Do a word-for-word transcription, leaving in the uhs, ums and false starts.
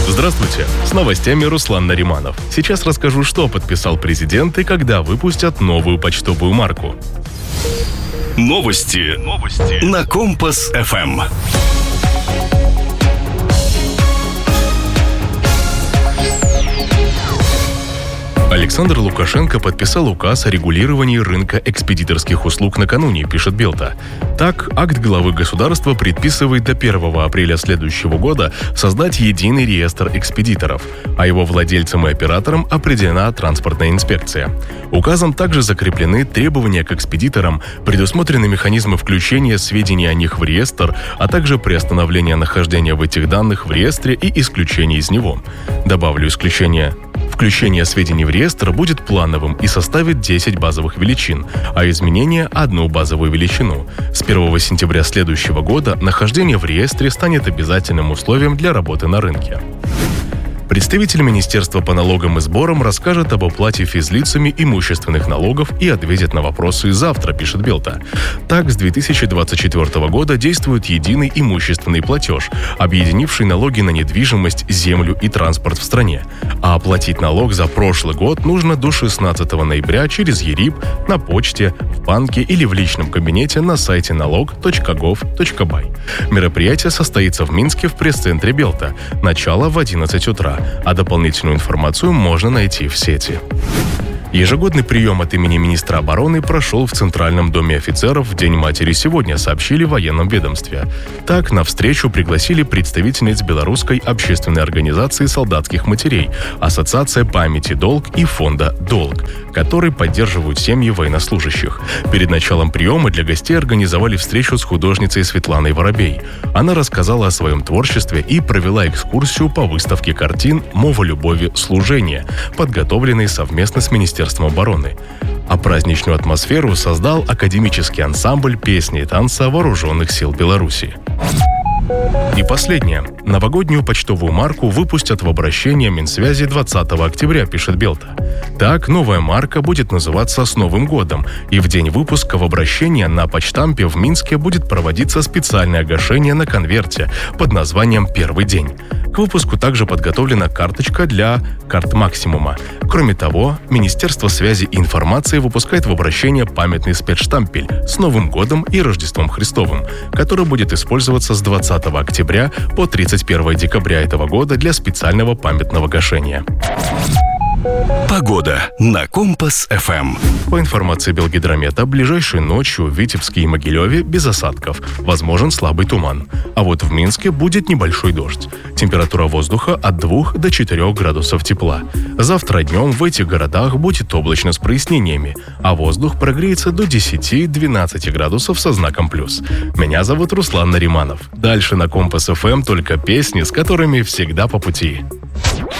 Здравствуйте, с новостями Руслан Нариманов. Сейчас расскажу, что подписал президент и когда выпустят новую почтовую марку. Новости, Новости. на Компас эф эм. Александр Лукашенко подписал указ о регулировании рынка экспедиторских услуг накануне, пишет Белта. Так, акт главы государства предписывает до первого апреля следующего года создать единый реестр экспедиторов, а его владельцам и операторам определена транспортная инспекция. Указом также закреплены требования к экспедиторам, предусмотрены механизмы включения сведений о них в реестр, а также приостановления нахождения в этих данных в реестре и исключения из него. Добавлю исключение. Включение сведений в реестр будет плановым и составит десять базовых величин, а изменение – одну базовую величину. С первого сентября следующего года нахождение в реестре станет обязательным условием для работы на рынке. Представитель Министерства по налогам и сборам расскажет об оплате физлицами имущественных налогов и ответит на вопросы завтра, пишет Белта. Так, с две тысячи двадцать четвёртого года действует единый имущественный платеж, объединивший налоги на недвижимость, землю и транспорт в стране. А оплатить налог за прошлый год нужно до шестнадцатого ноября через ЕРИП, на почте, в банке или в личном кабинете на сайте налог точка гов точка бай. Мероприятие состоится в Минске в пресс-центре Белта. Начало в одиннадцать утра. А дополнительную информацию можно найти в сети. Ежегодный прием от имени министра обороны прошел в Центральном доме офицеров в День матери сегодня, сообщили в военном ведомстве. Так, на встречу пригласили представительниц Белорусской общественной организации солдатских матерей, Ассоциация памяти «Долг» и фонда «Долг», которые поддерживают семьи военнослужащих. Перед началом приема для гостей организовали встречу с художницей Светланой Воробей. Она рассказала о своем творчестве и провела экскурсию по выставке картин «Мова любови. Служение», подготовленной совместно с Министерством обороны. А праздничную атмосферу создал академический ансамбль песни и танца Вооруженных сил Беларуси. И последнее. Новогоднюю почтовую марку выпустят в обращение Минсвязи двадцатого октября, пишет Белта. Так, новая марка будет называться «С Новым годом», и в день выпуска в обращение на почтампе в Минске будет проводиться специальное гашение на конверте под названием «Первый день». К выпуску также подготовлена карточка для карт Максимума. Кроме того, Министерство связи и информации выпускает в обращение памятный спецштампель «С Новым годом и Рождеством Христовым», который будет использоваться с двадцатого октября по тридцать первого декабря этого года для специального памятного гашения. Погода на Компас эф эм. По информации Белгидромета, ближайшей ночью в Витебске и Могилеве без осадков, возможен слабый туман. А вот в Минске будет небольшой дождь. Температура воздуха от двух до четырёх градусов тепла. Завтра днем в этих городах будет облачно с прояснениями, а воздух прогреется до десяти-двенадцати градусов со знаком плюс. Меня зовут Руслан Нариманов. Дальше на Компас эф эм только песни, с которыми всегда по пути.